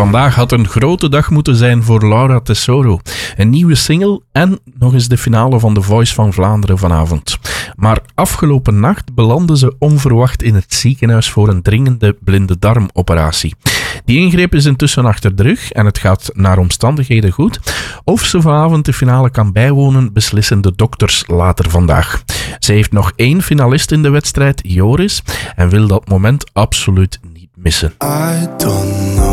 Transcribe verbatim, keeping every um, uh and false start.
Vandaag had een grote dag moeten zijn voor Laura Tesoro. Een nieuwe single en nog eens de finale van The Voice van Vlaanderen vanavond. Maar afgelopen nacht belandde ze onverwacht in het ziekenhuis voor een dringende blinde darmoperatie. Die ingreep is intussen achter de rug en het gaat naar omstandigheden goed. Of ze vanavond de finale kan bijwonen, beslissen de dokters later vandaag. Ze heeft nog één finalist in de wedstrijd, Joris, en wil dat moment absoluut niet missen. I don't know